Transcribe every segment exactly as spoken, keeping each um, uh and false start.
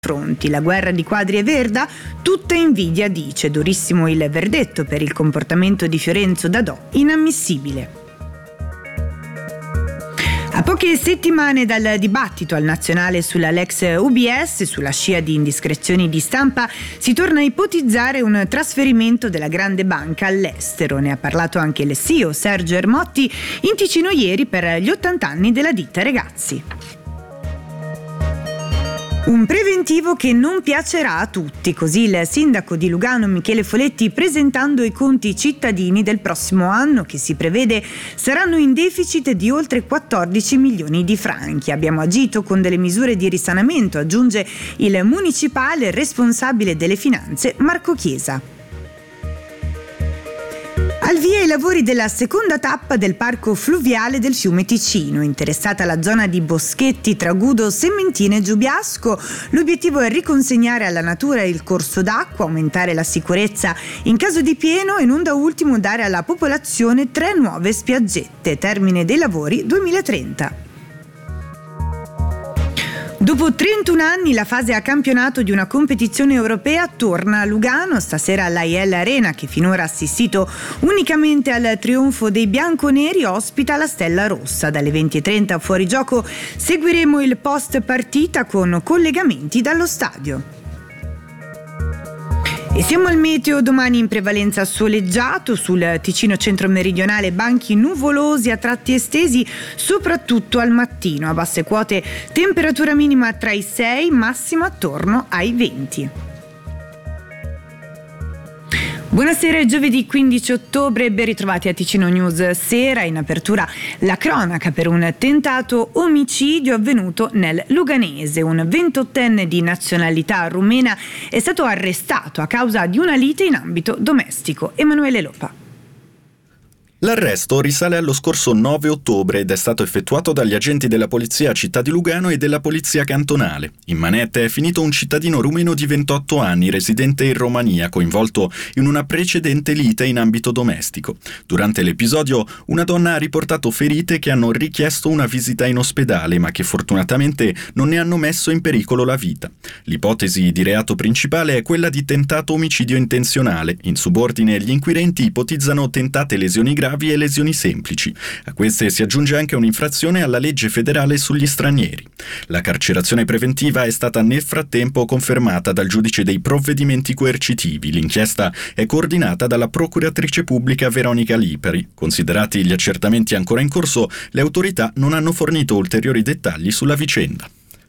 fronti. La guerra di Quadri e Verda? Tutta invidia, dice. Durissimo il verdetto per il comportamento di Fiorenzo Dadò, inammissibile. A poche settimane dal dibattito al nazionale sulla Lex U B S, sulla scia di indiscrezioni di stampa, si torna a ipotizzare un trasferimento della grande banca all'estero. Ne ha parlato anche il C E O Sergio Ermotti in Ticino ieri per gli ottanta anni della ditta Regazzi. Un preventivo che non piacerà a tutti, così il sindaco di Lugano Michele Foletti, presentando i conti cittadini del prossimo anno, che si prevede saranno in deficit di oltre quattordici milioni di franchi. Abbiamo agito con delle misure di risanamento, aggiunge il municipale responsabile delle finanze Marco Chiesa. Al via i lavori della seconda tappa del parco fluviale del fiume Ticino, interessata la zona di Boschetti, Tragudo, Sementine e Giubiasco. L'obiettivo è riconsegnare alla natura il corso d'acqua, aumentare la sicurezza in caso di pieno e non da ultimo dare alla popolazione tre nuove spiaggette. Termine dei lavori duemilatrenta. Dopo trentuno anni la fase a campionato di una competizione europea torna a Lugano, stasera all'A I L Arena, che finora ha assistito unicamente al trionfo dei bianconeri, ospita la Stella Rossa. Dalle venti e trenta fuori gioco seguiremo il post partita con collegamenti dallo stadio. E siamo al meteo. Domani in prevalenza soleggiato, sul Ticino centro-meridionale banchi nuvolosi a tratti estesi, soprattutto al mattino. A basse quote temperatura minima tra i sei, massima attorno ai venti. Buonasera, è giovedì quindici ottobre, ben ritrovati a Ticino News Sera. In apertura la cronaca per un tentato omicidio avvenuto nel Luganese. Un ventottenne di nazionalità rumena è stato arrestato a causa di una lite in ambito domestico. Emanuele Lopa. L'arresto risale allo scorso nove ottobre ed è stato effettuato dagli agenti della Polizia Città di Lugano e della Polizia Cantonale. In manetta è finito un cittadino rumeno di ventotto anni, residente in Romania, coinvolto in una precedente lite in ambito domestico. Durante l'episodio, una donna ha riportato ferite che hanno richiesto una visita in ospedale, ma che fortunatamente non ne hanno messo in pericolo la vita. L'ipotesi di reato principale è quella di tentato omicidio intenzionale. In subordine, gli inquirenti ipotizzano tentate lesioni gravi e lesioni semplici. A queste si aggiunge anche un'infrazione alla legge federale sugli stranieri. La carcerazione preventiva è stata nel frattempo confermata dal giudice dei provvedimenti coercitivi. L'inchiesta è coordinata dalla procuratrice pubblica Veronica Lipari. Considerati gli accertamenti ancora in corso, le autorità non hanno fornito ulteriori dettagli sulla vicenda.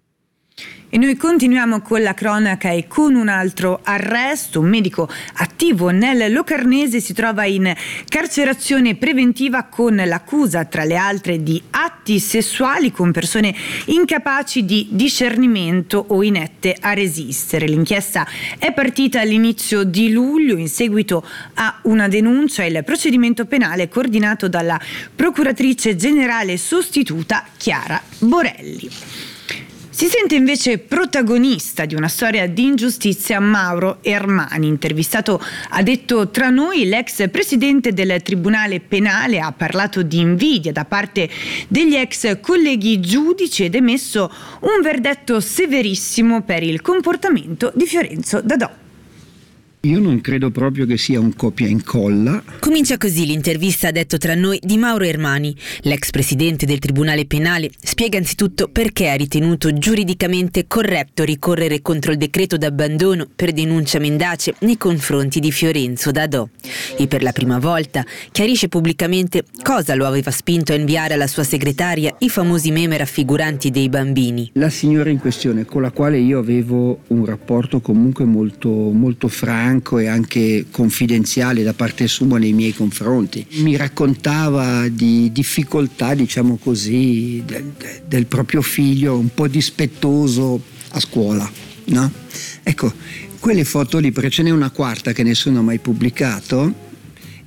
E noi continuiamo con la cronaca e con un altro arresto. Un medico attivo nel Locarnese si trova in carcerazione preventiva con l'accusa, tra le altre, di atti sessuali con persone incapaci di discernimento o inette a resistere. L'inchiesta è partita all'inizio di luglio in seguito a una denuncia. Il procedimento penale è coordinato dalla procuratrice generale sostituta Chiara Borelli. Si sente invece protagonista di una storia di ingiustizia Mauro Ermani. Intervistato ha detto tra noi, l'ex presidente del Tribunale Penale ha parlato di invidia da parte degli ex colleghi giudici ed emesso un verdetto severissimo per il comportamento di Fiorenzo Dadò. Io non credo proprio che sia un copia e incolla. Comincia così l'intervista, detto tra noi, di Mauro Ermani. L'ex presidente del Tribunale Penale spiega anzitutto perché ha ritenuto giuridicamente corretto ricorrere contro il decreto d'abbandono per denuncia mendace nei confronti di Fiorenzo Dadò. E per la prima volta chiarisce pubblicamente cosa lo aveva spinto a inviare alla sua segretaria i famosi meme raffiguranti dei bambini. La signora in questione, con la quale io avevo un rapporto comunque molto, molto franco e anche confidenziale da parte sua nei miei confronti, mi raccontava di difficoltà, diciamo così, del, del proprio figlio un po' dispettoso a scuola, no? Ecco, quelle foto lì, perché ce n'è una quarta che nessuno ha mai pubblicato,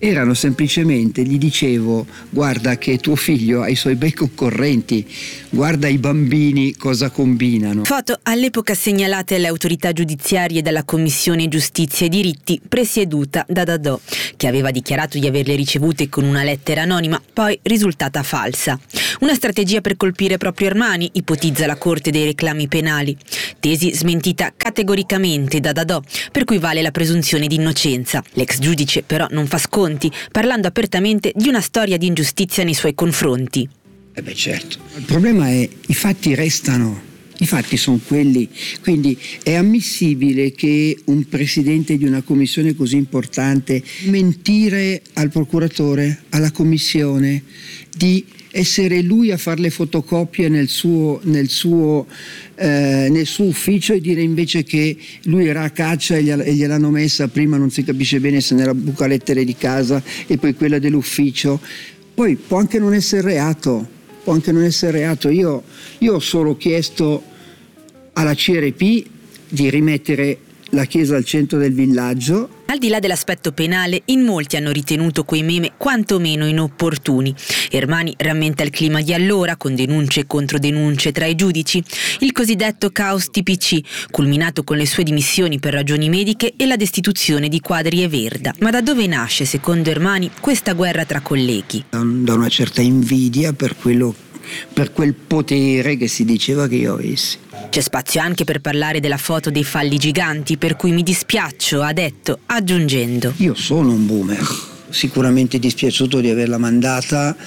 Erano semplicemente, gli dicevo: guarda che tuo figlio ha i suoi bei concorrenti, guarda i bambini cosa combinano. Foto all'epoca segnalate alle autorità giudiziarie dalla Commissione Giustizia e Diritti presieduta da Dadò, che aveva dichiarato di averle ricevute con una lettera anonima, poi risultata falsa. Una strategia per colpire proprio Ermani, ipotizza la Corte dei reclami penali. Tesi smentita categoricamente da Dadò, per cui vale la presunzione di innocenza. L'ex giudice però non fa sconti, parlando apertamente di una storia di ingiustizia nei suoi confronti. Eh beh, certo. Il problema è i fatti restano, i fatti sono quelli, quindi è ammissibile che un presidente di una commissione così importante mentire al procuratore, alla commissione, di essere lui a fare le fotocopie nel suo, nel suo, eh, nel suo ufficio e dire invece che lui era a caccia e gliel'hanno messa, prima non si capisce bene se nella buca lettere di casa e poi quella dell'ufficio. Poi può anche non essere reato, può anche non essere reato. Io, io ho solo chiesto alla C R P di rimettere la chiesa al centro del villaggio. Al di là dell'aspetto penale, in molti hanno ritenuto quei meme quantomeno inopportuni. Ermani rammenta il clima di allora, con denunce e controdenunce tra i giudici, il cosiddetto caos T P C, culminato con le sue dimissioni per ragioni mediche e la destituzione di Quadri e Verda. Ma da dove nasce, secondo Ermani, questa guerra tra colleghi? Da una certa invidia per quello, per quel potere che si diceva che io avessi. C'è spazio anche per parlare della foto dei falli giganti, per cui mi dispiaccio, ha detto, aggiungendo: io sono un boomer, sicuramente dispiaciuto di averla mandata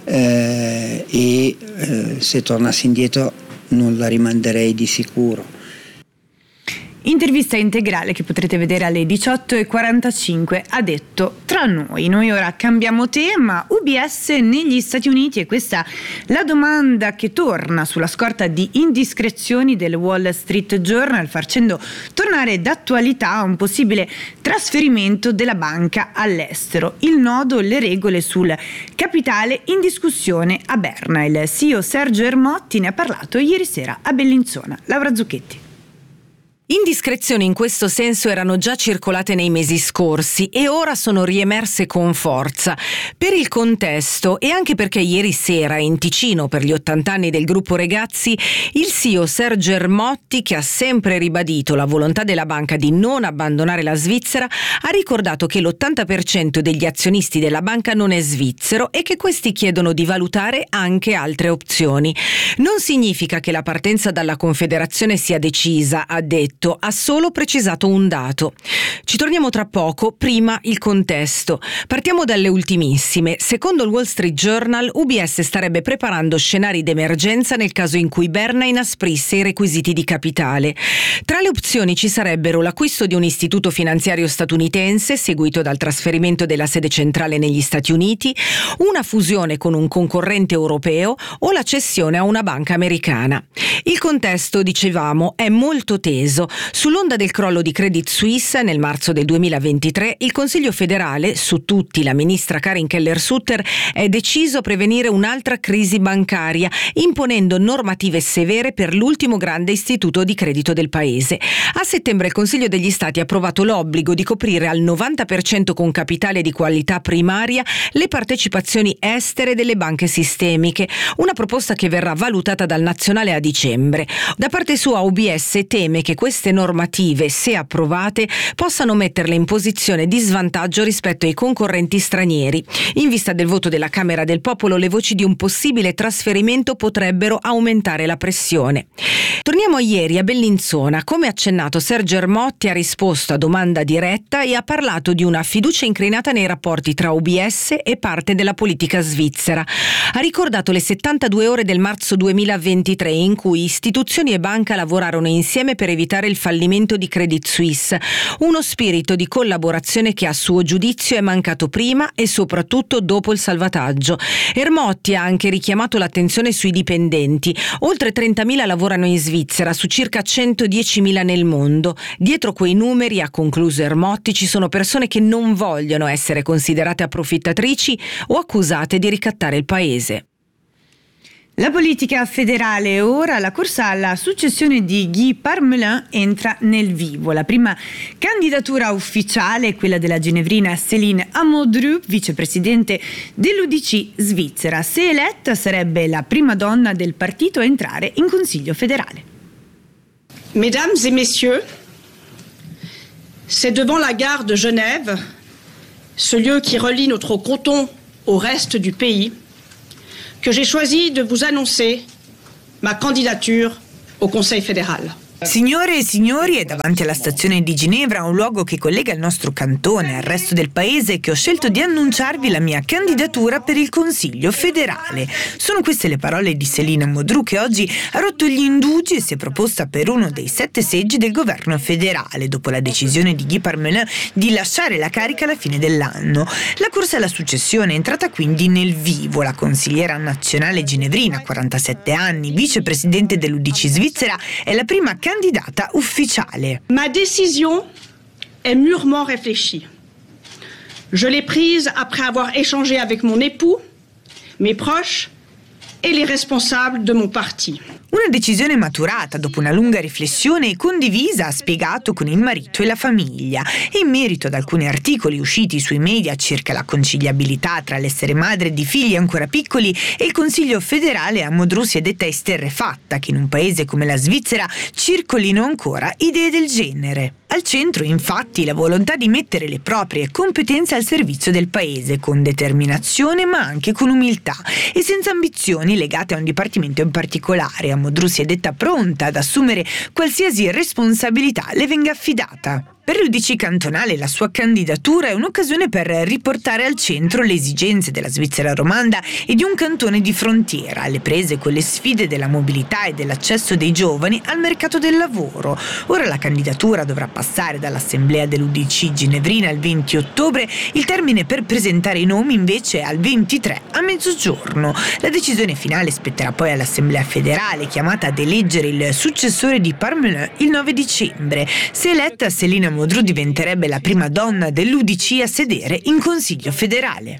eh, e eh, se tornassi indietro non la rimanderei di sicuro. Intervista integrale che potrete vedere alle diciotto e quarantacinque. Ha detto: tra noi, noi ora cambiamo tema, U B S negli Stati Uniti, e questa la domanda che torna sulla scorta di indiscrezioni del Wall Street Journal, facendo tornare d'attualità un possibile trasferimento della banca all'estero. Il nodo, le regole sul capitale in discussione a Berna. Il C E O Sergio Ermotti ne ha parlato ieri sera a Bellinzona. Laura Zucchetti. Indiscrezioni in questo senso erano già circolate nei mesi scorsi e ora sono riemerse con forza. Per il contesto e anche perché ieri sera in Ticino, per gli ottanta anni del gruppo Regazzi, il C E O Sergio Ermotti, che ha sempre ribadito la volontà della banca di non abbandonare la Svizzera, ha ricordato che l'ottanta per cento degli azionisti della banca non è svizzero e che questi chiedono di valutare anche altre opzioni. Non significa che la partenza dalla Confederazione sia decisa, ha detto, ha solo precisato un dato. Ci torniamo tra poco, prima il contesto. Partiamo dalle ultimissime. Secondo il Wall Street Journal, U B S starebbe preparando scenari d'emergenza nel caso in cui Berna inasprisse i requisiti di capitale. Tra le opzioni ci sarebbero l'acquisto di un istituto finanziario statunitense, seguito dal trasferimento della sede centrale negli Stati Uniti, una fusione con un concorrente europeo o la cessione a una banca americana. Il contesto, dicevamo, è molto teso. Sull'onda del crollo di Credit Suisse nel marzo del duemilaventitré, il Consiglio federale, su tutti la ministra Karin Keller-Sutter, è deciso a prevenire un'altra crisi bancaria, imponendo normative severe per l'ultimo grande istituto di credito del paese. A settembre il Consiglio degli Stati ha approvato l'obbligo di coprire al novanta per cento con capitale di qualità primaria le partecipazioni estere delle banche sistemiche, una proposta che verrà valutata dal nazionale a dicembre. Da parte sua U B S teme che queste normative, se approvate, possano metterle in posizione di svantaggio rispetto ai concorrenti stranieri. In vista del voto della Camera del Popolo, le voci di un possibile trasferimento potrebbero aumentare la pressione. Torniamo a ieri a Bellinzona. Come accennato, Sergio Ermotti ha risposto a domanda diretta e ha parlato di una fiducia incrinata nei rapporti tra U B S e parte della politica svizzera. Ha ricordato le settantadue ore del marzo duemilaventitré in cui istituzioni e banca lavorarono insieme per evitare il fallimento di Credit Suisse, uno spirito di collaborazione che a suo giudizio è mancato prima e soprattutto dopo il salvataggio. Ermotti ha anche richiamato l'attenzione sui dipendenti. Oltre trentamila lavorano in Svizzera su circa centodiecimila nel mondo. Dietro quei numeri, ha concluso Ermotti, ci sono persone che non vogliono essere considerate approfittatrici o accusate di ricattare il paese. La politica federale ora, la corsa alla successione di Guy Parmelin entra nel vivo. La prima candidatura ufficiale è quella della ginevrina Céline Amodru, vicepresidente dell'U D C svizzera. Se eletta sarebbe la prima donna del partito a entrare in Consiglio federale. Mesdames et messieurs, c'est devant la gare de Genève, ce lieu qui relie notre canton au reste du pays, que j'ai choisi de vous annoncer ma candidature au Conseil fédéral. Signore e signori, è davanti alla stazione di Ginevra, un luogo che collega il nostro cantone al resto del paese, che ho scelto di annunciarvi la mia candidatura per il Consiglio federale. Sono queste le parole di Céline Amodru, che oggi ha rotto gli indugi e si è proposta per uno dei sette seggi del governo federale, dopo la decisione di Guy Parmelin di lasciare la carica alla fine dell'anno. La corsa alla successione è entrata quindi nel vivo. La consigliera nazionale ginevrina, quarantasette anni, vicepresidente dell'U D C svizzera, è la prima candidata candidata ufficiale. Ma décision est mûrement réfléchie. Je l'ai prise après avoir échangé avec mon époux, mes proches e les responsables de mon parti. Una decisione maturata dopo una lunga riflessione e condivisa, ha spiegato, con il marito e la famiglia. E in merito ad alcuni articoli usciti sui media circa la conciliabilità tra l'essere madre di figli ancora piccoli e il Consiglio federale, Amodru si è detta esterrefatta che in un paese come la Svizzera circolino ancora idee del genere. Al centro, infatti, la volontà di mettere le proprie competenze al servizio del paese, con determinazione ma anche con umiltà e senza ambizioni legate a un dipartimento in particolare. Amodru si è detta pronta ad assumere qualsiasi responsabilità le venga affidata. Per l'U D C cantonale la sua candidatura è un'occasione per riportare al centro le esigenze della Svizzera romanda e di un cantone di frontiera, alle prese con le sfide della mobilità e dell'accesso dei giovani al mercato del lavoro. Ora la candidatura dovrà passare dall'assemblea dell'U D C ginevrina il venti ottobre, il termine per presentare i nomi invece è al ventitré a mezzogiorno. La decisione finale spetterà poi all'assemblea federale, chiamata ad eleggere il successore di Parmelin il nove dicembre. Se eletta, Céline Amodru diventerebbe la prima donna dell'U D C a sedere in Consiglio federale.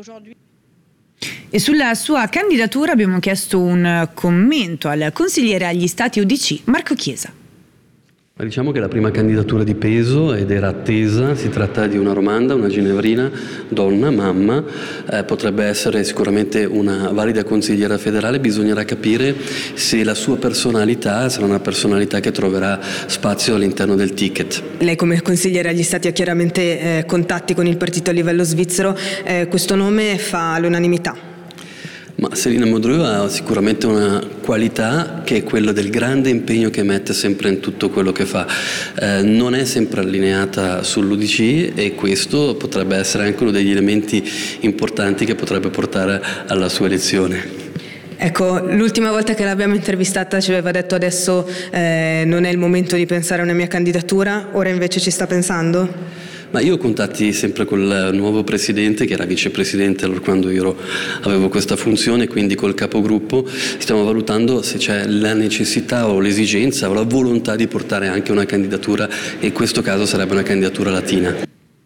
E sulla sua candidatura abbiamo chiesto un commento al consigliere agli Stati U D C Marco Chiesa. Ma diciamo che è la prima candidatura di peso ed era attesa, si tratta di una romanda, una ginevrina, donna, mamma, eh, potrebbe essere sicuramente una valida consigliera federale, bisognerà capire se la sua personalità sarà una personalità che troverà spazio all'interno del ticket. Lei come consigliere agli Stati ha chiaramente eh, contatti con il partito a livello svizzero, eh, questo nome fa l'unanimità. Ma Céline Amodru ha sicuramente una qualità che è quella del grande impegno che mette sempre in tutto quello che fa. Eh, non è sempre allineata sull'U D C e questo potrebbe essere anche uno degli elementi importanti che potrebbe portare alla sua elezione. Ecco, l'ultima volta che l'abbiamo intervistata ci aveva detto adesso eh, non è il momento di pensare a una mia candidatura, ora invece ci sta pensando? Ma io ho contatti sempre col nuovo presidente, che era vicepresidente allora quando io avevo questa funzione, quindi col capogruppo stiamo valutando se c'è la necessità o l'esigenza o la volontà di portare anche una candidatura, e in questo caso sarebbe una candidatura latina.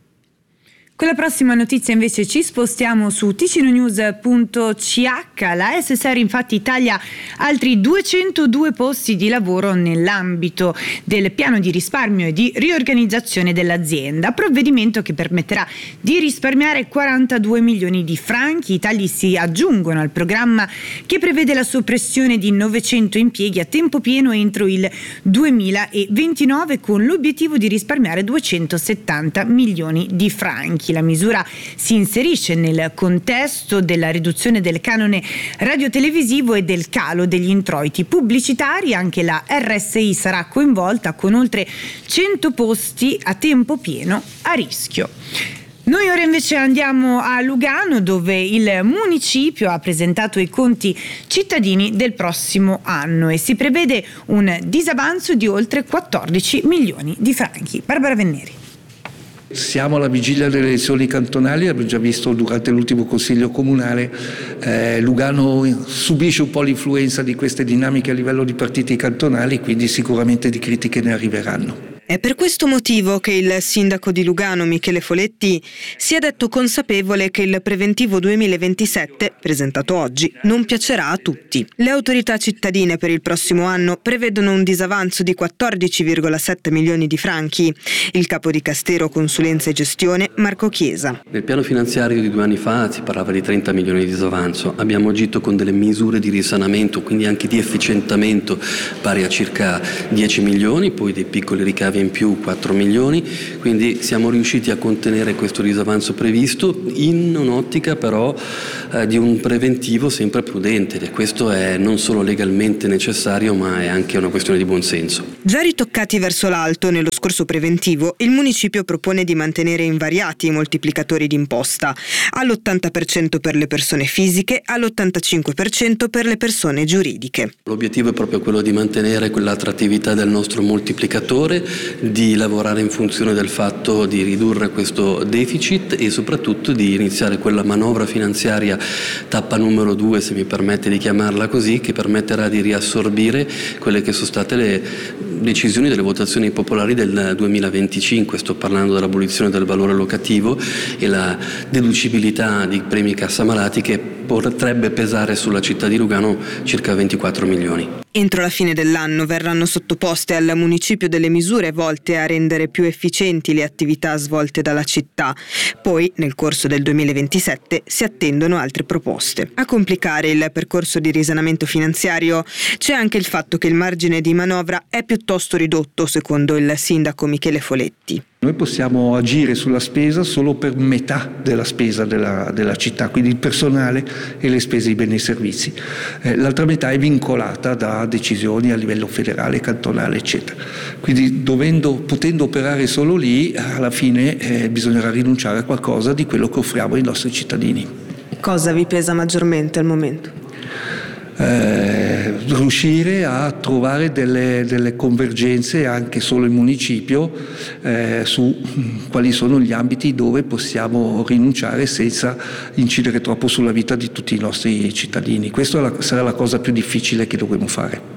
Con la prossima notizia invece ci spostiamo su ticinonews punto c h. La S S R infatti taglia altri duecentodue posti di lavoro nell'ambito del piano di risparmio e di riorganizzazione dell'azienda, provvedimento che permetterà di risparmiare quarantadue milioni di franchi. I tagli si aggiungono al programma che prevede la soppressione di novecento impieghi a tempo pieno entro il duemilaventinove, con l'obiettivo di risparmiare duecentosettanta milioni di franchi. La misura si inserisce nel contesto della riduzione del canone radiotelevisivo e del calo degli introiti pubblicitari. Anche la R S I sarà coinvolta, con oltre cento posti a tempo pieno a rischio. Noi ora invece andiamo a Lugano, dove il municipio ha presentato i conti cittadini del prossimo anno e si prevede un disavanzo di oltre quattordici milioni di franchi. Barbara Venneri. Siamo alla vigilia delle elezioni cantonali, abbiamo già visto durante l'ultimo consiglio comunale, eh, Lugano subisce un po' l'influenza di queste dinamiche a livello di partiti cantonali, quindi sicuramente di critiche ne arriveranno. È per questo motivo che il sindaco di Lugano, Michele Foletti, si è detto consapevole che il preventivo duemilaventisette, presentato oggi, non piacerà a tutti. Le autorità cittadine per il prossimo anno prevedono un disavanzo di quattordici virgola sette milioni di franchi. Il capo di Castero Consulenza e Gestione, Marco Chiesa. Nel piano finanziario di due anni fa si parlava di trenta milioni di disavanzo. Abbiamo agito con delle misure di risanamento, quindi anche di efficientamento, pari a circa dieci milioni, poi dei piccoli ricavi in più quattro milioni, quindi siamo riusciti a contenere questo disavanzo previsto in un'ottica però eh, di un preventivo sempre prudente, e questo è non solo legalmente necessario ma è anche una questione di buonsenso. Già ritoccati verso l'alto nello scorso preventivo, il municipio propone di mantenere invariati i moltiplicatori d'imposta, all'ottanta per cento per le persone fisiche, all'ottantacinque per cento per le persone giuridiche. L'obiettivo è proprio quello di mantenere quell'attrattività del nostro moltiplicatore, di lavorare in funzione del fatto di ridurre questo deficit e soprattutto di iniziare quella manovra finanziaria tappa numero due, se mi permette di chiamarla così, che permetterà di riassorbire quelle che sono state le decisioni delle votazioni popolari del duemilaventicinque. Sto parlando dell'abolizione del valore locativo e la deducibilità di premi cassamalati, che potrebbe pesare sulla città di Lugano circa ventiquattro milioni. Entro la fine dell'anno verranno sottoposte al municipio delle misure volte a rendere più efficienti le attività svolte dalla città. Poi, nel corso del duemilaventisette, si attendono altre proposte. A complicare il percorso di risanamento finanziario c'è anche il fatto che il margine di manovra è piuttosto ridotto, secondo il sindaco Michele Foletti. Noi possiamo agire sulla spesa solo per metà della spesa della, della città, quindi il personale e le spese di beni e servizi. Eh, l'altra metà è vincolata da decisioni a livello federale, cantonale, eccetera. Quindi dovendo, potendo operare solo lì, alla fine eh, bisognerà rinunciare a qualcosa di quello che offriamo ai nostri cittadini. Cosa vi pesa maggiormente al momento? Eh, riuscire a trovare delle, delle convergenze anche solo il municipio eh, su quali sono gli ambiti dove possiamo rinunciare senza incidere troppo sulla vita di tutti i nostri cittadini. Questa sarà la cosa più difficile che dovremo fare.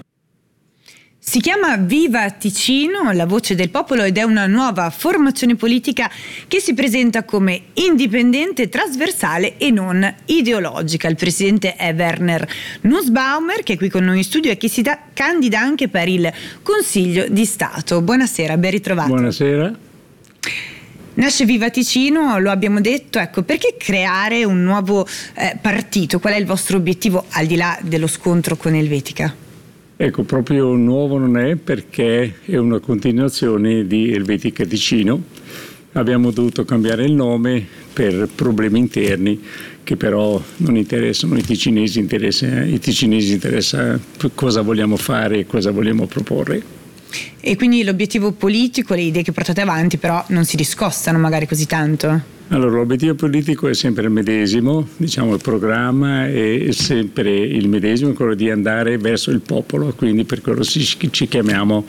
Si chiama Viva Ticino, la voce del popolo, ed è una nuova formazione politica che si presenta come indipendente, trasversale e non ideologica. Il presidente è Werner Nussbaumer, che è qui con noi in studio e che si da, candida anche per il Consiglio di Stato. Buonasera, ben ritrovato. Buonasera. Nasce Viva Ticino, lo abbiamo detto, ecco, perché creare un nuovo eh, partito? Qual è il vostro obiettivo al di là dello scontro con Helvetica? Ecco, proprio nuovo non è, perché è una continuazione di Helvetica Ticino. Abbiamo dovuto cambiare il nome per problemi interni che però non interessano i ticinesi, interessa, i ticinesi interessa cosa vogliamo fare e cosa vogliamo proporre. E quindi l'obiettivo politico, le idee che portate avanti però non si discostano magari così tanto? Allora, l'obiettivo politico è sempre il medesimo, diciamo il programma è sempre il medesimo, quello di andare verso il popolo, quindi per quello ci, ci chiamiamo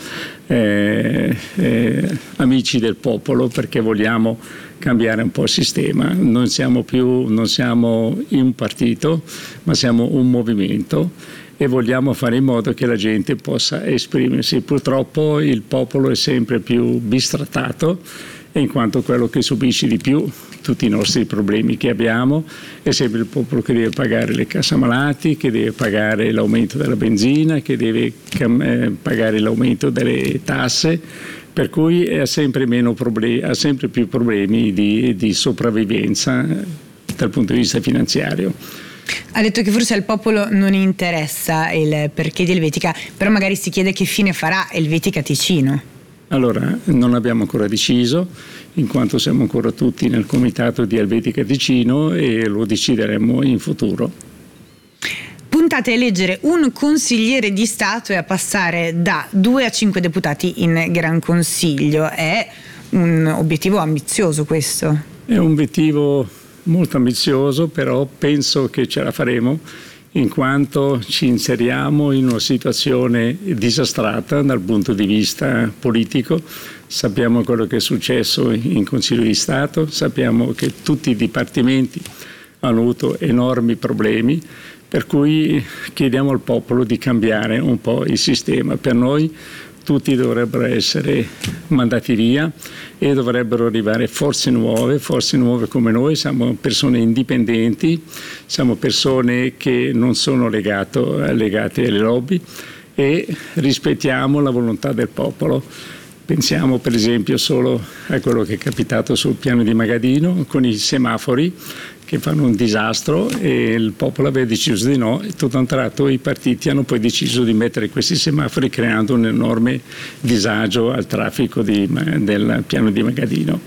eh, eh, amici del popolo, perché vogliamo cambiare un po' il sistema. Non siamo più, non siamo un partito, ma siamo un movimento e vogliamo fare in modo che la gente possa esprimersi. Purtroppo il popolo è sempre più bistrattato, in quanto quello che subisce di più tutti i nostri problemi che abbiamo è sempre il popolo che deve pagare le cassamalati, che deve pagare l'aumento della benzina, che deve eh, pagare l'aumento delle tasse, per cui ha sempre, meno problemi, ha sempre più problemi di, di sopravvivenza dal punto di vista finanziario. Ha detto che forse al popolo non interessa il perché di Helvetica, però magari si chiede che fine farà Helvetica Ticino. Allora, non abbiamo ancora deciso, in quanto siamo ancora tutti nel comitato di Helvetica Ticino e lo decideremo in futuro. Puntate a eleggere un consigliere di Stato e a passare da due a cinque deputati in Gran Consiglio. È un obiettivo ambizioso questo? È un obiettivo molto ambizioso, però penso che ce la faremo, in quanto ci inseriamo in una situazione disastrata dal punto di vista politico. Sappiamo quello che è successo in Consiglio di Stato, sappiamo che tutti i dipartimenti hanno avuto enormi problemi, per cui chiediamo al popolo di cambiare un po' il sistema. Per noi tutti dovrebbero essere mandati via e dovrebbero arrivare forze nuove, forze nuove come noi. Siamo persone indipendenti, siamo persone che non sono legato, legate alle lobby e rispettiamo la volontà del popolo. Pensiamo per esempio solo a quello che è capitato sul piano di Magadino con i semafori che fanno un disastro e il popolo aveva deciso di no e tutto a un tratto i partiti hanno poi deciso di mettere questi semafori creando un enorme disagio al traffico di, del piano di Magadino.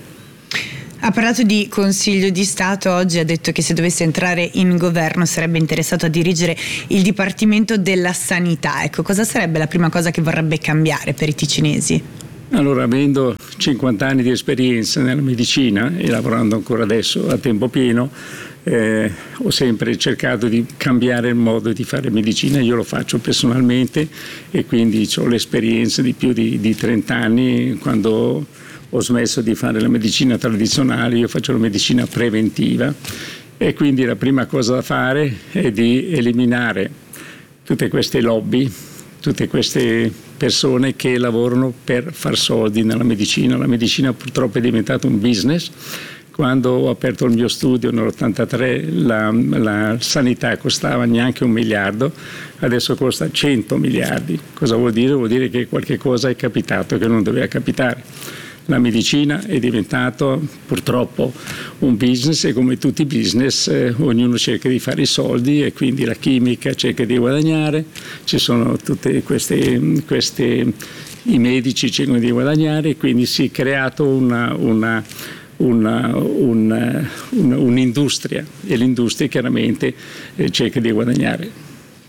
Ha parlato di Consiglio di Stato oggi, ha detto che se dovesse entrare in governo sarebbe interessato a dirigere il Dipartimento della Sanità. Ecco, cosa sarebbe la prima cosa che vorrebbe cambiare per i ticinesi? Allora, avendo cinquanta anni di esperienza nella medicina e lavorando ancora adesso a tempo pieno, eh, ho sempre cercato di cambiare il modo di fare medicina. Io lo faccio personalmente e quindi ho l'esperienza di più di, di trenta anni. Quando ho smesso di fare la medicina tradizionale, io faccio la medicina preventiva e quindi la prima cosa da fare è di eliminare tutte queste lobby, tutte queste persone che lavorano per far soldi nella medicina. La medicina purtroppo è diventata un business. Quando ho aperto il mio studio nell'ottantatré la, la sanità costava neanche un miliardo, adesso costa cento miliardi. Cosa vuol dire? Vuol dire che qualche cosa è capitato che non doveva capitare. La medicina è diventato purtroppo un business e come tutti i business eh, ognuno cerca di fare i soldi e quindi la chimica cerca di guadagnare, ci sono tutte queste, queste i medici cercano di guadagnare e quindi si è creato una, una, una, una, una, un'industria e l'industria chiaramente eh, cerca di guadagnare.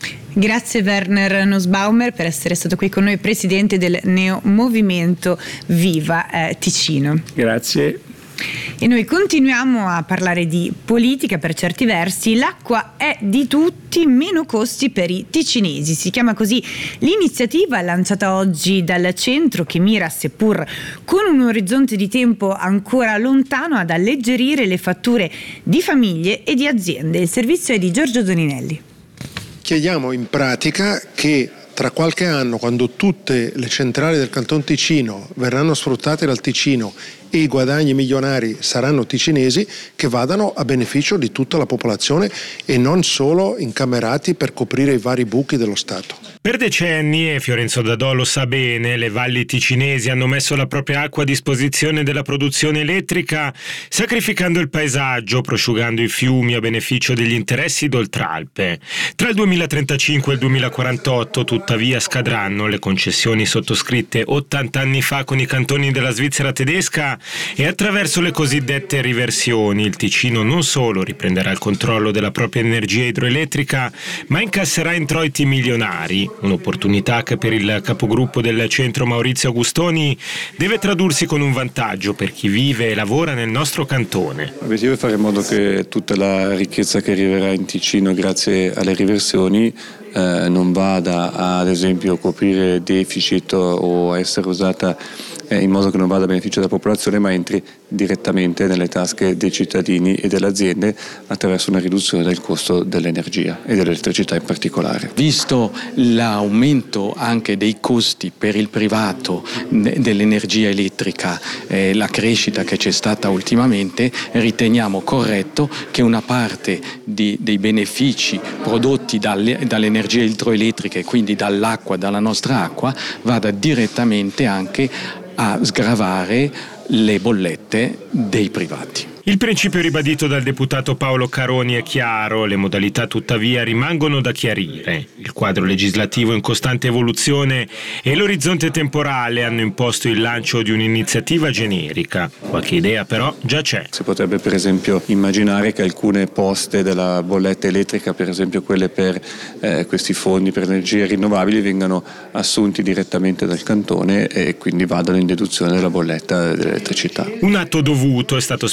Grazie Werner Nussbaumer per essere stato qui con noi, presidente del Neo Movimento Viva eh, Ticino. Grazie. E noi continuiamo a parlare di politica per certi versi. L'acqua è di tutti, meno costi per i ticinesi. Si chiama così l'iniziativa lanciata oggi dal centro che mira, seppur con un orizzonte di tempo ancora lontano, ad alleggerire le fatture di famiglie e di aziende. Il servizio è di Giorgio Doninelli. Chiediamo in pratica che tra qualche anno, quando tutte le centrali del Canton Ticino verranno sfruttate dal Ticino e i guadagni milionari saranno ticinesi, che vadano a beneficio di tutta la popolazione e non solo incamerati per coprire i vari buchi dello Stato. Per decenni, e Fiorenzo Dadò lo sa bene, le valli ticinesi hanno messo la propria acqua a disposizione della produzione elettrica, sacrificando il paesaggio, prosciugando i fiumi a beneficio degli interessi d'Oltralpe. Tra il duemilatrentacinque e il duemilaquarantotto, tuttavia, scadranno le concessioni sottoscritte ottanta anni fa con i cantoni della Svizzera tedesca e attraverso le cosiddette riversioni il Ticino non solo riprenderà il controllo della propria energia idroelettrica, ma incasserà introiti milionari. Un'opportunità che per il capogruppo del centro Maurizio Augustoni deve tradursi con un vantaggio per chi vive e lavora nel nostro cantone. L'obiettivo è fare in modo che tutta la ricchezza che arriverà in Ticino grazie alle riversioni eh, non vada a, ad esempio, coprire deficit o a essere usata in modo che non vada a beneficio della popolazione, ma entri direttamente nelle tasche dei cittadini e delle aziende attraverso una riduzione del costo dell'energia e dell'elettricità in particolare. Visto l'aumento anche dei costi per il privato dell'energia elettrica, eh, la crescita che c'è stata ultimamente, riteniamo corretto che una parte di, dei benefici prodotti dalle, dall'energia idroelettrica e quindi dall'acqua, dalla nostra acqua, vada direttamente anche a sgravare le bollette dei privati. Il principio ribadito dal deputato Paolo Caroni è chiaro, le modalità tuttavia rimangono da chiarire. Il quadro legislativo in costante evoluzione e l'orizzonte temporale hanno imposto il lancio di un'iniziativa generica. Qualche idea però già c'è. Si potrebbe per esempio immaginare che alcune poste della bolletta elettrica, per esempio quelle per eh, questi fondi per energie rinnovabili, vengano assunti direttamente dal cantone e quindi vadano in deduzione della bolletta dell'elettricità. Un atto dovuto, è stato spiegato in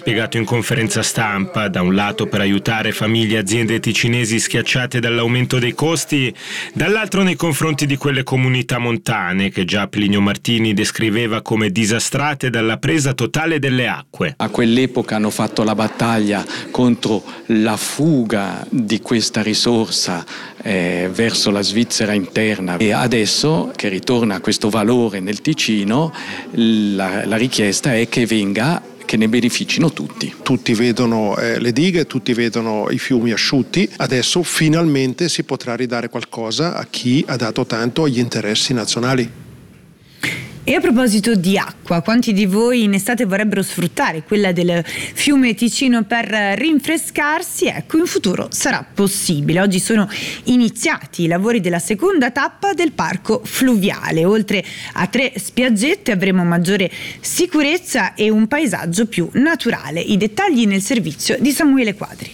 conferenza stampa, da un lato per aiutare famiglie e aziende ticinesi schiacciate dall'aumento dei costi, dall'altro nei confronti di quelle comunità montane che già Plinio Martini descriveva come disastrate dalla presa totale delle acque. A quell'epoca hanno fatto la battaglia contro la fuga di questa risorsa eh, verso la Svizzera interna, e adesso che ritorna questo valore nel Ticino, la, la richiesta è che venga che ne beneficino tutti. Tutti vedono eh, le dighe, tutti vedono i fiumi asciutti, adesso finalmente si potrà ridare qualcosa a chi ha dato tanto agli interessi nazionali. E a proposito di acqua, quanti di voi in estate vorrebbero sfruttare quella del fiume Ticino per rinfrescarsi? Ecco, in futuro sarà possibile. Oggi sono iniziati i lavori della seconda tappa del parco fluviale. Oltre a tre spiaggette avremo maggiore sicurezza e un paesaggio più naturale. I dettagli nel servizio di Samuele Quadri.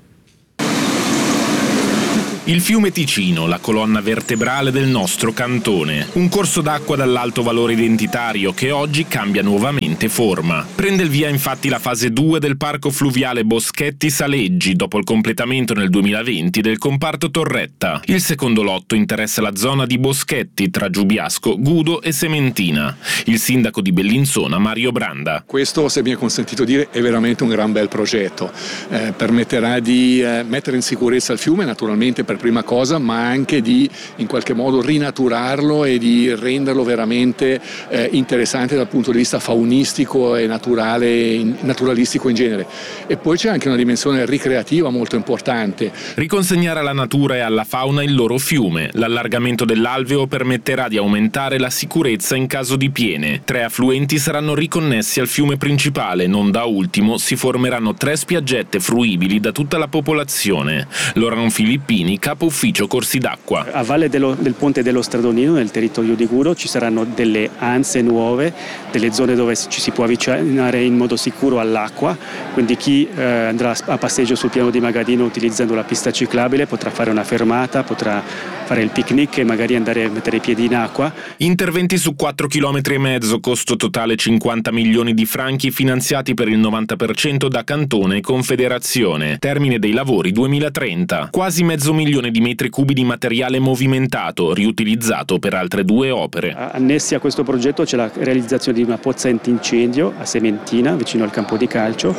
Il fiume Ticino, la colonna vertebrale del nostro cantone. Un corso d'acqua dall'alto valore identitario che oggi cambia nuovamente forma. Prende il via infatti la fase due del parco fluviale Boschetti-Saleggi dopo il completamento nel duemilaventi del comparto Torretta. Il secondo lotto interessa la zona di Boschetti tra Giubiasco, Gudo e Sementina. Il sindaco di Bellinzona, Mario Branda. Questo, se mi è consentito dire, è veramente un gran bel progetto. Eh, permetterà di eh, mettere in sicurezza il fiume, naturalmente per prima cosa, ma anche di in qualche modo rinaturarlo e di renderlo veramente eh, interessante dal punto di vista faunistico e naturale, naturalistico in genere. E poi c'è anche una dimensione ricreativa molto importante. Riconsegnare alla natura e alla fauna il loro fiume. L'allargamento dell'alveo permetterà di aumentare la sicurezza in caso di piene. Tre affluenti saranno riconnessi al fiume principale, non da ultimo si formeranno tre spiaggette fruibili da tutta la popolazione. Loran Filippini, capo ufficio corsi d'acqua. A valle dello, del ponte dello Stradonino, nel territorio di Guro, ci saranno delle anse nuove, delle zone dove ci si può avvicinare in modo sicuro all'acqua, quindi chi eh, andrà a passeggio sul piano di Magadino utilizzando la pista ciclabile potrà fare una fermata, potrà fare il picnic e magari andare a mettere i piedi in acqua. Interventi su quattro chilometri e mezzo, costo totale cinquanta milioni di franchi finanziati per il novanta per cento da Cantone e Confederazione. Termine dei lavori duemilatrenta. Quasi mezzo milione di metri cubi di materiale movimentato, riutilizzato per altre due opere. Annessi a questo progetto c'è la realizzazione di una pozza antincendio a Sementina, vicino al campo di calcio,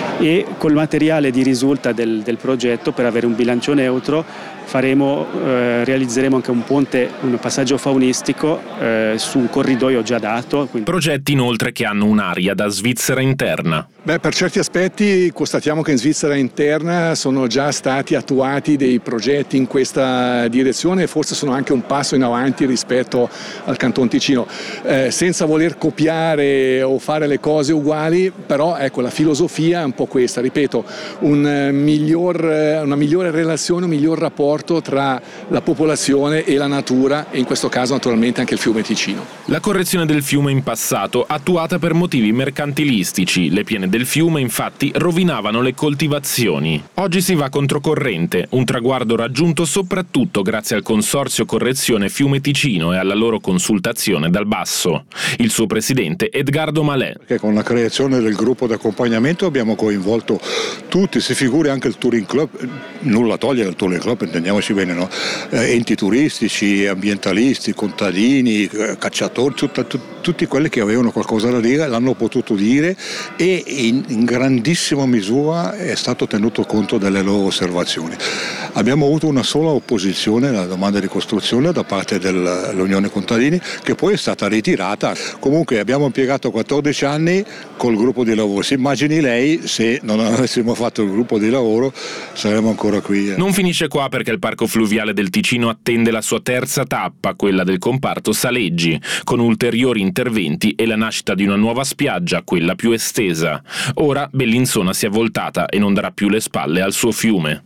e col materiale di risulta del, del progetto, per avere un bilancio neutro, faremo, eh, realizzeremo anche un ponte, un passaggio faunistico eh, su un corridoio già dato. Quindi... Progetti inoltre che hanno un'aria da Svizzera interna. Beh, per certi aspetti constatiamo che in Svizzera interna sono già stati attuati dei progetti in questa direzione e forse sono anche un passo in avanti rispetto al Canton Ticino, eh, senza voler copiare o fare le cose uguali, però ecco, la filosofia è un po' questa, ripeto, un miglior, una migliore relazione, un miglior rapporto tra la popolazione e la natura, e in questo caso naturalmente anche il fiume Ticino. La correzione del fiume in passato attuata per motivi mercantilistici. Le piene del fiume infatti rovinavano le coltivazioni. Oggi si va controcorrente, un traguardo raggiunto soprattutto grazie al Consorzio Correzione Fiume Ticino e alla loro consultazione dal basso. Il suo presidente Edgardo Malè. Perché con la creazione del gruppo di accompagnamento abbiamo coinvolto tutti, si figuri anche il Touring Club, nulla toglie al Touring Club, intendiamoci bene, no? Eh, enti turistici, ambientalisti, contadini, eh, cacciatori, tutta, tut, tutti quelli che avevano qualcosa da dire l'hanno potuto dire, e in, in grandissima misura è stato tenuto conto delle loro osservazioni. Abbiamo avuto una sola opposizione alla domanda di costruzione da parte dell'Unione Contadini, che poi è stata ritirata. Comunque abbiamo impiegato quattordici anni col gruppo di lavoro. Si immagini lei, se non avessimo fatto il gruppo di lavoro saremmo ancora qui. Non finisce qua, perché il parco fluviale del Ticino attende la sua terza tappa, quella del comparto Saleggi, con ulteriori interventi e la nascita di una nuova spiaggia, quella più estesa. Ora Bellinzona si è voltata e non darà più le spalle al suo fiume.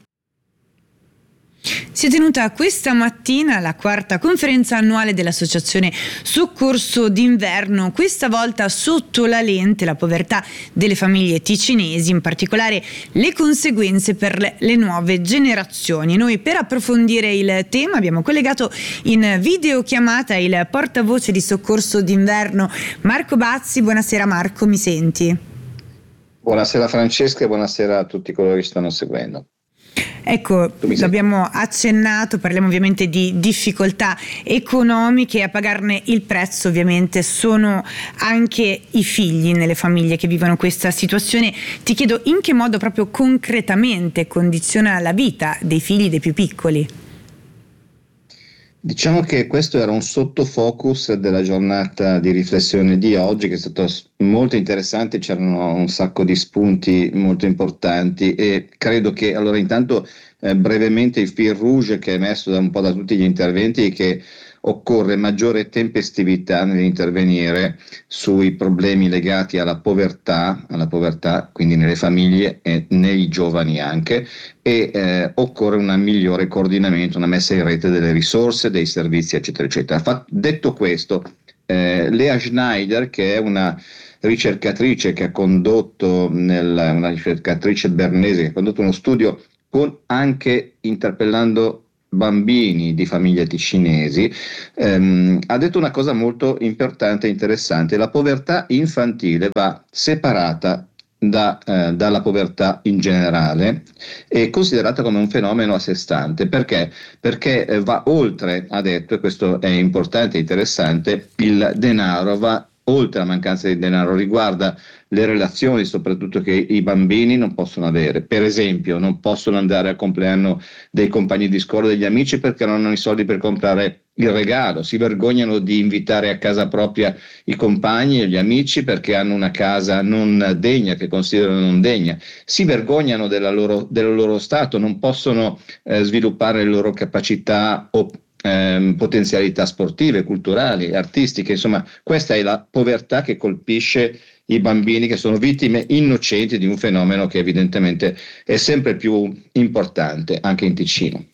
Si è tenuta questa mattina la quarta conferenza annuale dell'Associazione Soccorso d'Inverno, questa volta sotto la lente la povertà delle famiglie ticinesi, in particolare le conseguenze per le, le nuove generazioni. Noi, per approfondire il tema, abbiamo collegato in videochiamata il portavoce di Soccorso d'Inverno Marco Bazzi. Buonasera Marco, mi senti? Buonasera Francesca e buonasera a tutti coloro che stanno seguendo. Ecco, l'abbiamo accennato, parliamo ovviamente di difficoltà economiche, a pagarne il prezzo ovviamente sono anche i figli nelle famiglie che vivono questa situazione. Ti chiedo in che modo proprio concretamente condiziona la vita dei figli dei più piccoli? Diciamo che questo era un sottofocus della giornata di riflessione di oggi, che è stato molto interessante, c'erano un sacco di spunti molto importanti e credo che, allora intanto eh, brevemente il fil rouge che è emerso da un po' da tutti gli interventi è che occorre maggiore tempestività nell'intervenire sui problemi legati alla povertà, alla povertà quindi nelle famiglie e nei giovani anche, e eh, occorre un migliore coordinamento, una messa in rete delle risorse, dei servizi, eccetera, eccetera. Fa- detto questo, eh, Lea Schneider, che è una ricercatrice che ha condotto, nel, una ricercatrice bernese che ha condotto uno studio con anche interpellando bambini di famiglie ticinesi, ehm, ha detto una cosa molto importante e interessante: la povertà infantile va separata da, eh, dalla povertà in generale e considerata come un fenomeno a sé stante. Perché? Perché eh, va oltre, ha detto, e questo è importante e interessante, il denaro va oltre la mancanza di denaro, riguarda le relazioni soprattutto che i bambini non possono avere. Per esempio, non possono andare al compleanno dei compagni di scuola, degli amici, perché non hanno i soldi per comprare il regalo, si vergognano di invitare a casa propria i compagni e gli amici perché hanno una casa non degna, che considerano non degna, si vergognano della loro, del loro stato, non possono eh, sviluppare le loro capacità o Ehm, potenzialità sportive, culturali, artistiche. Insomma, questa è la povertà che colpisce i bambini, che sono vittime innocenti di un fenomeno che evidentemente è sempre più importante anche in Ticino.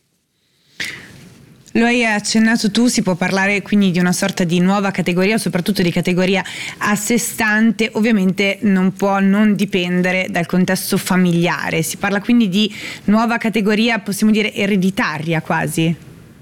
Lo hai accennato tu, si può parlare quindi di una sorta di nuova categoria, soprattutto di categoria a sé stante, ovviamente non può non dipendere dal contesto familiare, si parla quindi di nuova categoria, possiamo dire ereditaria quasi.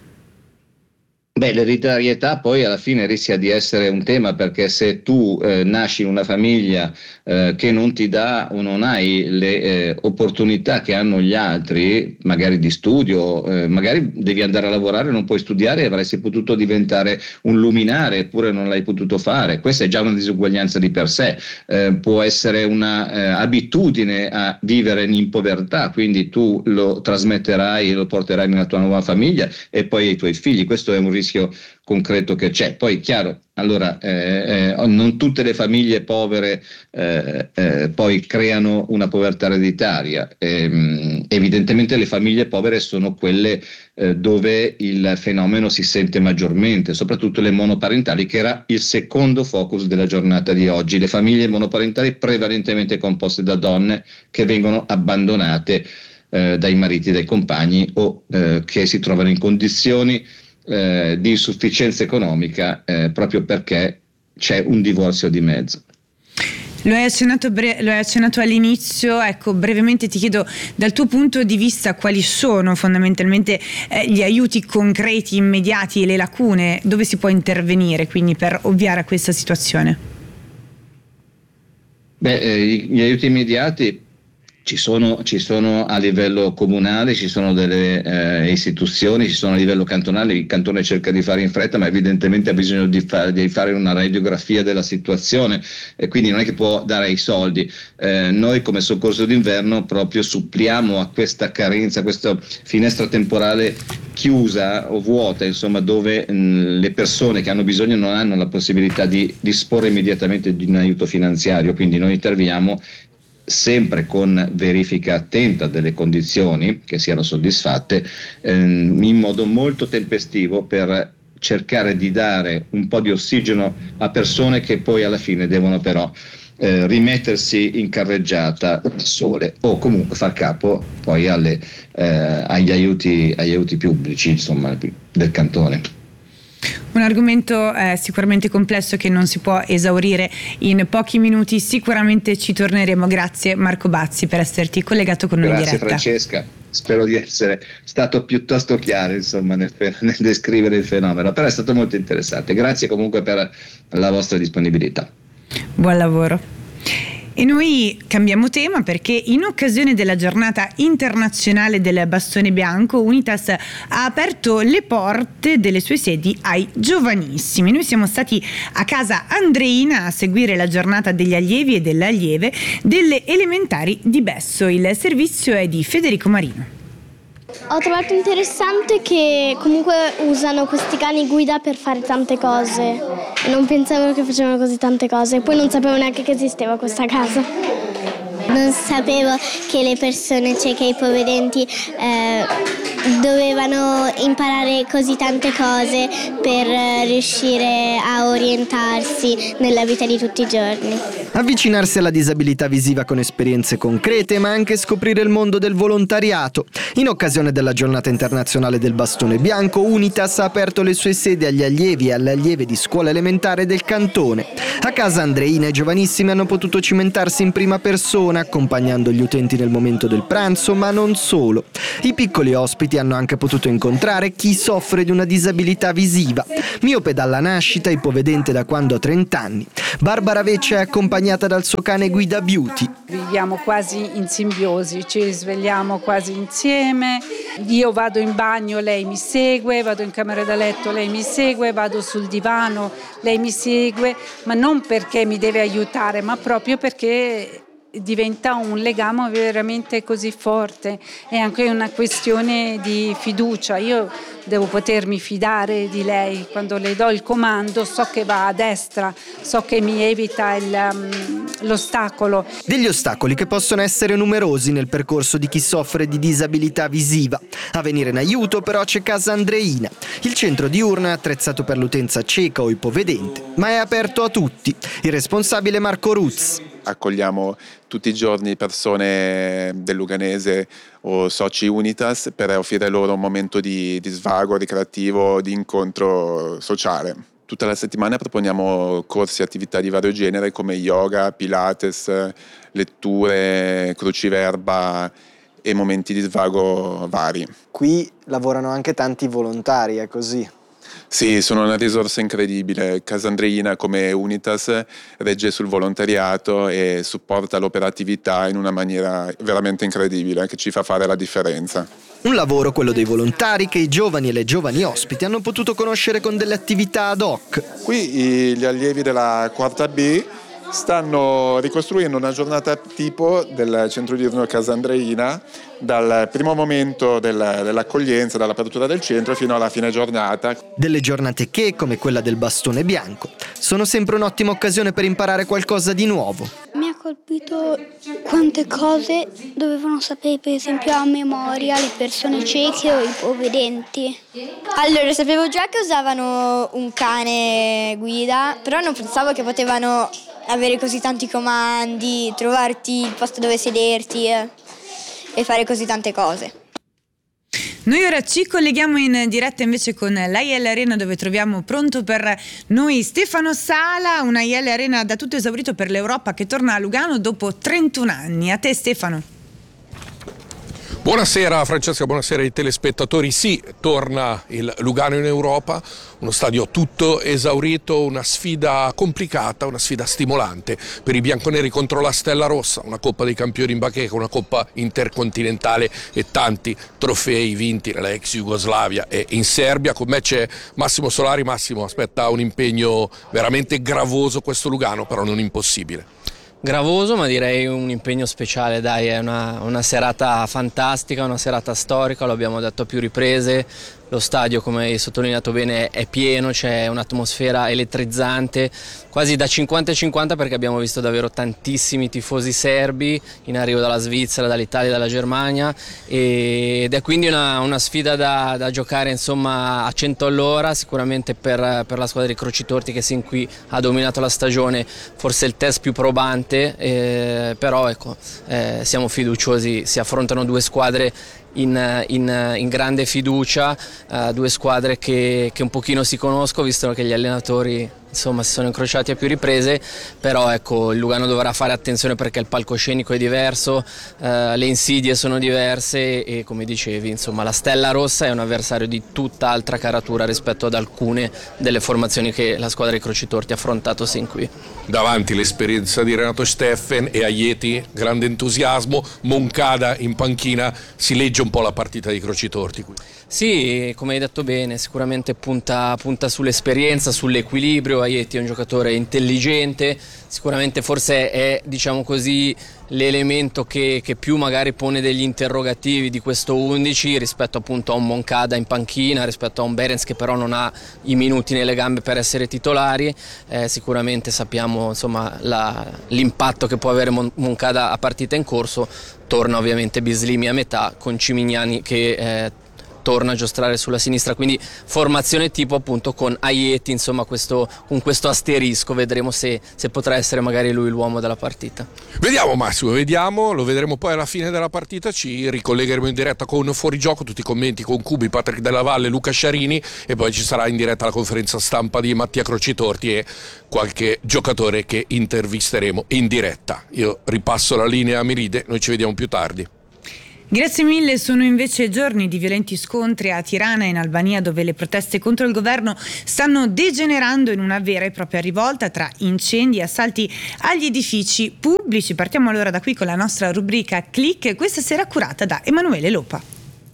Beh, l'ereditarietà poi alla fine rischia di essere un tema, perché se tu eh, nasci in una famiglia eh, che non ti dà o non hai le eh, opportunità che hanno gli altri, magari di studio, eh, magari devi andare a lavorare, non puoi studiare e avresti potuto diventare un luminare eppure non l'hai potuto fare. Questa è già una disuguaglianza di per sé, eh, può essere una eh, abitudine a vivere in povertà, quindi tu lo trasmetterai e lo porterai nella tua nuova famiglia e poi ai tuoi figli. Questo è un rischio concreto che c'è. Poi chiaro, allora eh, eh, non tutte le famiglie povere eh, eh, poi creano una povertà ereditaria, eh, evidentemente le famiglie povere sono quelle eh, dove il fenomeno si sente maggiormente, soprattutto le monoparentali, che era il secondo focus della giornata di oggi. Le famiglie monoparentali prevalentemente composte da donne che vengono abbandonate eh, dai mariti, dai compagni o eh, che si trovano in condizioni Eh, di insufficienza economica eh, proprio perché c'è un divorzio di mezzo. Lo hai accennato, bre- lo hai accennato all'inizio, ecco, brevemente ti chiedo dal tuo punto di vista quali sono fondamentalmente eh, gli aiuti concreti, immediati e le lacune, dove si può intervenire quindi per ovviare a questa situazione? Beh, eh, gli aiuti immediati Ci sono, ci sono a livello comunale, ci sono delle eh, istituzioni, ci sono a livello cantonale. Il cantone cerca di fare in fretta, ma evidentemente ha bisogno di, fa- di fare una radiografia della situazione e quindi non è che può dare i soldi. Eh, noi come soccorso d'inverno proprio suppliamo a questa carenza, a questa finestra temporale chiusa o vuota, insomma, dove mh, le persone che hanno bisogno non hanno la possibilità di disporre immediatamente di un aiuto finanziario, quindi noi interveniamo sempre con verifica attenta delle condizioni che siano soddisfatte, ehm, in modo molto tempestivo, per cercare di dare un po' di ossigeno a persone che poi alla fine devono però eh, rimettersi in carreggiata da sole o comunque far capo poi alle, eh, agli aiuti, agli aiuti pubblici, insomma, del cantone. Un argomento eh, sicuramente complesso che non si può esaurire in pochi minuti, sicuramente ci torneremo. Grazie Marco Bazzi per esserti collegato con noi in diretta. Grazie Francesca, spero di essere stato piuttosto chiaro, insomma, nel, nel descrivere il fenomeno, però è stato molto interessante. Grazie comunque per la vostra disponibilità. Buon lavoro. E noi cambiamo tema perché in occasione della giornata internazionale del bastone bianco, Unitas ha aperto le porte delle sue sedi ai giovanissimi. Noi siamo stati a casa Andreina a seguire la giornata degli allievi e delle allieve delle elementari di Besso. Il servizio è di Federico Marino. Ho trovato interessante che comunque usano questi cani guida per fare tante cose. Non pensavo che facevano così tante cose, poi non sapevo neanche che esisteva questa casa. Non sapevo che le persone cieche e ipovedenti eh, dovevano imparare così tante cose per riuscire a orientarsi nella vita di tutti i giorni. Avvicinarsi alla disabilità visiva con esperienze concrete, ma anche scoprire il mondo del volontariato. In occasione della giornata internazionale del bastone bianco, Unitas ha aperto le sue sedi agli allievi e alle allieve di scuola elementare del cantone. A casa Andreina i giovanissimi hanno potuto cimentarsi in prima persona, accompagnando gli utenti nel momento del pranzo, ma non solo. I piccoli ospiti hanno anche potuto incontrare chi soffre di una disabilità visiva. Miope dalla nascita, ipovedente da quando ha trenta anni. Barbara Veccia è accompagnata dal suo cane guida Beauty. Viviamo quasi in simbiosi, ci svegliamo quasi insieme. Io vado in bagno, lei mi segue, vado in camera da letto, lei mi segue, vado sul divano, lei mi segue, ma non perché mi deve aiutare, ma proprio perché diventa un legame veramente così forte. È anche una questione di fiducia. Io devo potermi fidare di lei. Quando le do il comando so che va a destra, so che mi evita il, um, l'ostacolo. Degli ostacoli che possono essere numerosi nel percorso di chi soffre di disabilità visiva. A venire in aiuto però c'è Casa Andreina. Il centro diurno è attrezzato per l'utenza cieca o ipovedente, ma è aperto a tutti. Il responsabile è Marco Ruz. Accogliamo tutti i giorni persone del Luganese o soci Unitas per offrire loro un momento di, di svago ricreativo, di incontro sociale. Tutta la settimana proponiamo corsi e attività di vario genere come yoga, pilates, letture, cruciverba e momenti di svago vari. Qui lavorano anche tanti volontari, è così? Sì, sono una risorsa incredibile. Casa Andreina come Unitas regge sul volontariato e supporta l'operatività in una maniera veramente incredibile che ci fa fare la differenza. Un lavoro, quello dei volontari, che i giovani e le giovani ospiti hanno potuto conoscere con delle attività ad hoc. Qui gli allievi della quarta B stanno ricostruendo una giornata tipo del centro diurno Casa Andreina dal primo momento del, dell'accoglienza, dall'apertura del centro fino alla fine giornata. Delle giornate che, come quella del bastone bianco, sono sempre un'ottima occasione per imparare qualcosa di nuovo. Mi ha colpito quante cose dovevano sapere, per esempio a memoria, le persone cieche o ipovedenti. Allora, sapevo già che usavano un cane guida, però non pensavo che potevano avere così tanti comandi, trovarti il posto dove sederti eh, e fare così tante cose. Noi ora ci colleghiamo in diretta invece con l'A I L Arena, dove troviamo pronto per noi Stefano Sala, una I L Arena da tutto esaurito per l'Europa che torna a Lugano dopo trentuno anni. A te Stefano. Buonasera Francesca, buonasera ai telespettatori. Sì, torna il Lugano in Europa, uno stadio tutto esaurito, una sfida complicata, una sfida stimolante per i bianconeri contro la Stella Rossa, una Coppa dei Campioni in bacheca, una Coppa intercontinentale e tanti trofei vinti nella ex Jugoslavia e in Serbia. Con me c'è Massimo Solari. Massimo, aspetta un impegno veramente gravoso questo Lugano, però non impossibile. Gravoso, ma direi un impegno speciale, dai, è una, una serata fantastica, una serata storica, lo abbiamo detto a più riprese. Lo stadio, come hai sottolineato bene, è pieno, c'è un'atmosfera elettrizzante, quasi da cinquanta e cinquanta, perché abbiamo visto davvero tantissimi tifosi serbi in arrivo dalla Svizzera, dall'Italia, dalla Germania, ed è quindi una, una sfida da, da giocare insomma a cento all'ora, sicuramente per, per la squadra di Crocitorti che sin qui ha dominato la stagione, forse il test più probante, eh, però ecco, eh, siamo fiduciosi, si affrontano due squadre In, in, in grande fiducia, uh, due squadre che, che un pochino si conoscono, visto che gli allenatori insomma si sono incrociati a più riprese, però ecco, il Lugano dovrà fare attenzione perché il palcoscenico è diverso, uh, le insidie sono diverse e, come dicevi, insomma la Stella Rossa è un avversario di tutt'altra caratura rispetto ad alcune delle formazioni che la squadra dei Crocitorti ha affrontato sin qui. davanti l'esperienza di Renato Steffen e Aieti, grande entusiasmo, Moncada in panchina, si legge un po' la partita di Crocitorti qui. Sì, come hai detto bene, sicuramente punta, punta sull'esperienza, sull'equilibrio. Aieti è un giocatore intelligente, sicuramente forse è, diciamo così, l'elemento che, che più magari pone degli interrogativi di questo undici rispetto appunto a un Moncada in panchina, rispetto a un Behrens che però non ha i minuti nelle gambe per essere titolari. Eh, sicuramente sappiamo insomma la, l'impatto che può avere Mon- Moncada a partita in corso. Torna ovviamente Bislimi a metà con Cimignani che eh, torna a giostrare sulla sinistra, quindi formazione tipo appunto con Aieti, insomma questo, con questo asterisco. Vedremo se, se potrà essere magari lui l'uomo della partita. Vediamo Massimo, vediamo, lo vedremo poi alla fine della partita, ci ricollegheremo in diretta con Fuorigioco, tutti i commenti con Cubi, Patrick Della Valle, Luca Sciarini, e poi ci sarà in diretta la conferenza stampa di Mattia Crocitorti e qualche giocatore che intervisteremo in diretta. Io ripasso la linea a Miride, noi ci vediamo più tardi. Grazie mille. Sono invece giorni di violenti scontri a Tirana e in Albania, dove le proteste contro il governo stanno degenerando in una vera e propria rivolta tra incendi e assalti agli edifici pubblici. Partiamo allora da qui con la nostra rubrica Click, questa sera curata da Emanuele Lopa.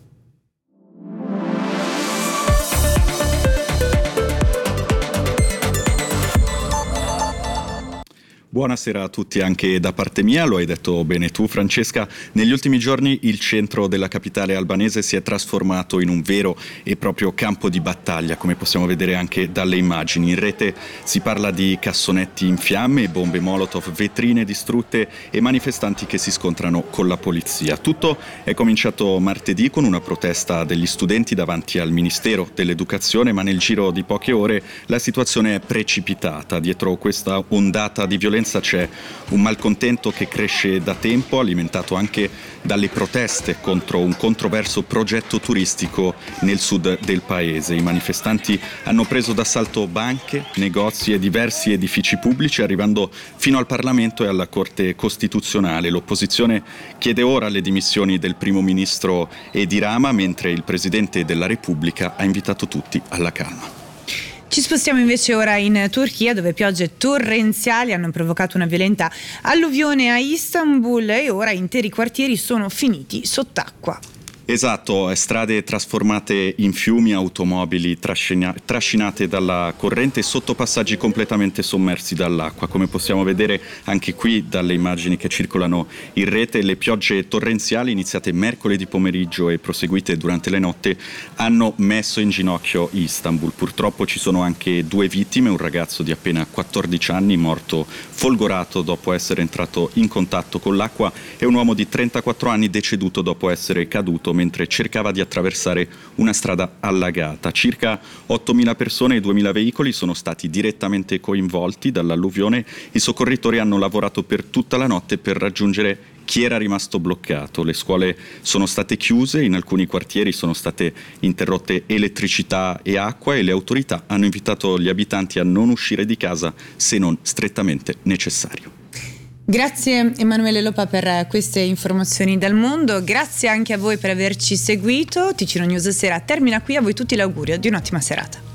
Buonasera a tutti anche da parte mia, lo hai detto bene tu Francesca, negli ultimi giorni il centro della capitale albanese si è trasformato in un vero e proprio campo di battaglia, come possiamo vedere anche dalle immagini. In rete si parla di cassonetti in fiamme, bombe molotov, vetrine distrutte e manifestanti che si scontrano con la polizia. Tutto è cominciato martedì con una protesta degli studenti davanti al Ministero dell'Educazione, ma nel giro di poche ore la situazione è precipitata. Dietro questa ondata di violenza c'è un malcontento che cresce da tempo, alimentato anche dalle proteste contro un controverso progetto turistico nel sud del paese. I manifestanti hanno preso d'assalto banche, negozi e diversi edifici pubblici, arrivando fino al Parlamento e alla Corte Costituzionale. L'opposizione chiede ora le dimissioni del primo ministro Edi Rama, mentre il Presidente della Repubblica ha invitato tutti alla calma. Ci spostiamo invece ora in Turchia, dove piogge torrenziali hanno provocato una violenta alluvione a Istanbul e ora interi quartieri sono finiti sott'acqua. Esatto, strade trasformate in fiumi, automobili trascina- trascinate dalla corrente e sottopassaggi completamente sommersi dall'acqua. Come possiamo vedere anche qui dalle immagini che circolano in rete, le piogge torrenziali iniziate mercoledì pomeriggio e proseguite durante le notte hanno messo in ginocchio Istanbul. Purtroppo ci sono anche due vittime, un ragazzo di appena quattordici anni morto folgorato dopo essere entrato in contatto con l'acqua e un uomo di trentaquattro anni deceduto dopo essere caduto mentre cercava di attraversare una strada allagata. Circa ottomila persone e duemila veicoli sono stati direttamente coinvolti dall'alluvione. I soccorritori hanno lavorato per tutta la notte per raggiungere chi era rimasto bloccato. Le scuole sono state chiuse, in alcuni quartieri sono state interrotte elettricità e acqua e le autorità hanno invitato gli abitanti a non uscire di casa se non strettamente necessario. Grazie Emanuele Lopa per queste informazioni dal mondo, grazie anche a voi per averci seguito. Ticino News Sera termina qui, a voi tutti l'augurio di un'ottima serata.